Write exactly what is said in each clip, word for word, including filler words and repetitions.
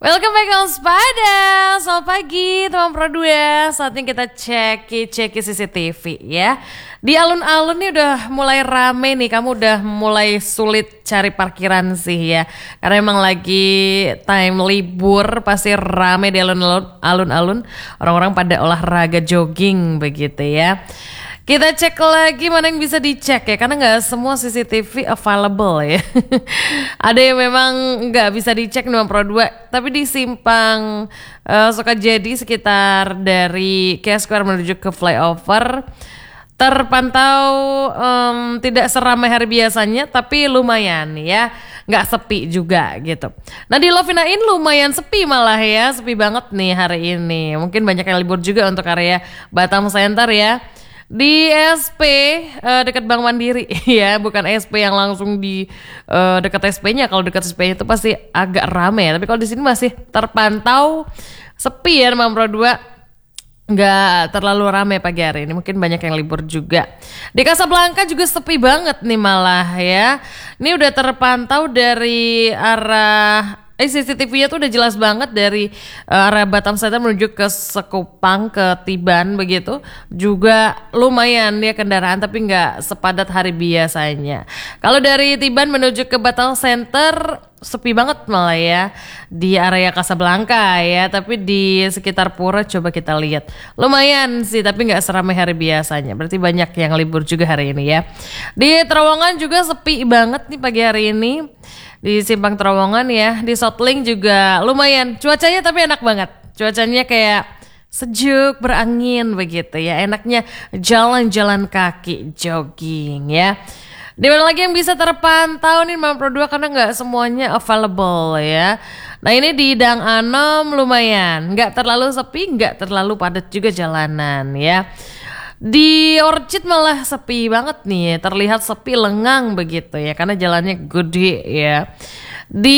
Welcome back on Spada. Selamat pagi teman Pro dua. Saatnya kita ceki-ceki C C T V ya. Di alun-alun nih udah mulai rame nih. Kamu udah mulai sulit cari parkiran sih ya. Karena emang lagi time libur, pasti rame di alun-alun. alun-alun. Orang-orang pada olahraga jogging begitu ya. Kita cek lagi mana yang bisa dicek ya, karena nggak semua C C T V available ya. Ada yang memang nggak bisa dicek nomor Pro dua, tapi di simpang uh, Sukajadi sekitar dari K Square menuju ke flyover terpantau um, tidak seramai hari biasanya, tapi lumayan ya, nggak sepi juga gitu. Nah di Lovinain lumayan sepi malah ya, sepi banget nih hari ini. Mungkin banyak yang libur juga untuk area Batam Center ya. Di S P uh, dekat Bank Mandiri ya, bukan S P yang langsung di uh, dekat S P-nya. Kalau dekat S P-nya itu pasti agak ramai, tapi kalau di sini masih terpantau sepi ya teman Pro dua. Nggak terlalu ramai pagi hari ini, mungkin banyak yang libur juga. Di Kasablanka juga sepi banget nih malah ya. Ini udah terpantau dari arah Eh C C T V-nya tuh udah jelas banget dari uh, arah Batam Center menuju ke Sekupang, ke Tiban begitu. Juga lumayan ya kendaraan, tapi nggak sepadat hari biasanya. Kalau dari Tiban menuju ke Batam Center sepi banget malah ya di area Kasablanka ya. Tapi di sekitar Pura coba kita lihat lumayan sih, tapi nggak seramai hari biasanya. Berarti banyak yang libur juga hari ini ya. Di Terowongan juga sepi banget nih pagi hari ini. Di Simpang Terowongan ya, di Sotlink juga lumayan. Cuacanya tapi enak banget. Cuacanya kayak sejuk, berangin begitu ya. Enaknya jalan-jalan kaki, jogging ya. Di mana lagi yang bisa terpantau nih Mam Pro dua karena nggak semuanya available ya. Nah ini di Dang Anom lumayan, nggak terlalu sepi, nggak terlalu padat juga jalanan ya. Di Orchid malah sepi banget nih, terlihat sepi lengang begitu ya, karena jalannya gede ya. Di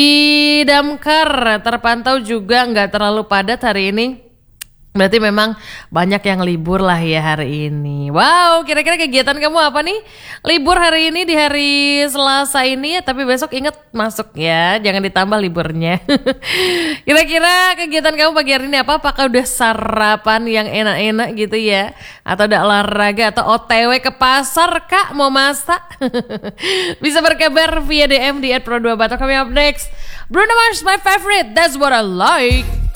Damkar terpantau juga nggak terlalu padat hari ini. Berarti memang banyak yang libur lah ya hari ini. Wow, kira-kira kegiatan kamu apa nih? Libur hari ini di hari Selasa ini, tapi besok inget masuk ya, jangan ditambah liburnya. Kira-kira kegiatan kamu pagi hari ini apa? Apakah udah sarapan yang enak-enak gitu ya? Atau udah olahraga atau O T W ke pasar kak mau masak? Bisa berkabar via D M di at pro dua batok. Kami up next. Bruno Mars my favorite, that's what I like.